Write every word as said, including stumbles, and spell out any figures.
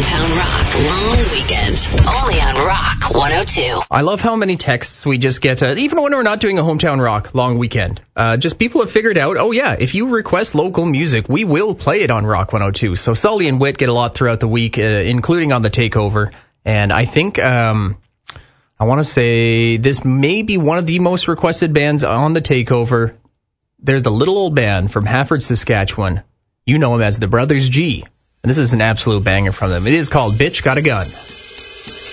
Hometown Rock long weekend, only on Rock one oh two. I love how many texts we just get, uh, even when we're not doing a Hometown Rock long weekend. Uh, just people have figured out, oh yeah, if you request local music, we will play it on Rock one oh two. So Sully and Whit get a lot throughout the week, uh, including on the Takeover. And I think, um, I want to say this may be one of the most requested bands on the Takeover. They're the Little Old Band from Hafford, Saskatchewan. You know them as the Brothers G. And this is an absolute banger from them. It is called Bitch Got a Gun.